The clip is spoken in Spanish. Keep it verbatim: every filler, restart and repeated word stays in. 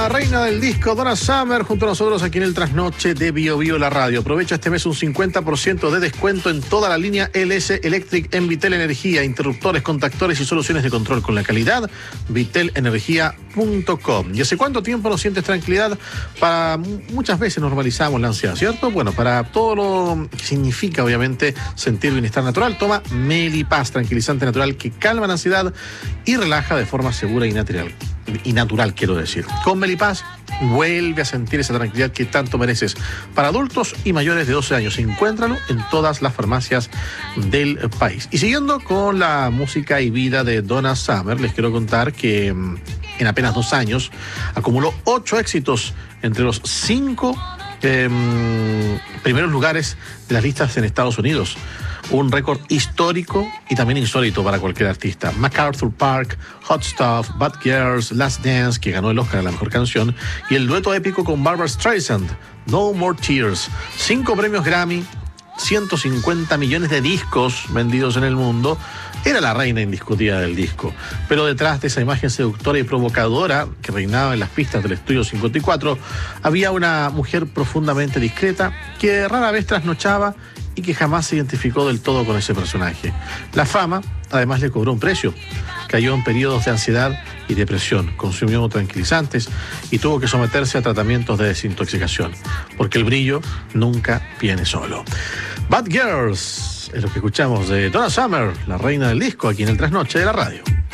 la reina del disco, Donna Summer, junto a nosotros aquí en el Trasnoche de Bio Bio la Radio. Aprovecha este mes un cincuenta por ciento de descuento en toda la línea L S Electric en Vitel Energía, interruptores, contactores y soluciones de control con la calidad, vitel energía punto com. ¿Y hace cuánto tiempo no sientes tranquilidad? Para muchas veces normalizamos la ansiedad, ¿cierto? Bueno, para todo lo que significa, obviamente, sentir bienestar natural, toma Melipaz, tranquilizante natural que calma la ansiedad y relaja de forma segura y natural. Y natural, quiero decir. Con Melipaz vuelve a sentir esa tranquilidad que tanto mereces. Para adultos y mayores de doce años, encuéntralo en todas las farmacias del país. Y siguiendo con la música y vida de Donna Summer, les quiero contar que en apenas dos años acumuló ocho éxitos entre los cinco eh, primeros lugares de las listas en Estados Unidos. Un récord histórico y también insólito para cualquier artista. MacArthur Park, Hot Stuff, Bad Girls, Last Dance, que ganó el Oscar a la mejor canción, y el dueto épico con Barbra Streisand, No More Tears. Cinco premios Grammy, ciento cincuenta millones de discos vendidos en el mundo. Era la reina indiscutida del disco. Pero detrás de esa imagen seductora y provocadora que reinaba en las pistas del Estudio cincuenta y cuatro, había una mujer profundamente discreta que rara vez trasnochaba y que jamás se identificó del todo con ese personaje. La fama, además, le cobró un precio. Cayó en periodos de ansiedad y depresión, consumió tranquilizantes y tuvo que someterse a tratamientos de desintoxicación, porque el brillo nunca viene solo. Bad Girls es lo que escuchamos de Donna Summer, la reina del disco, aquí en el Trasnoche de la Radio.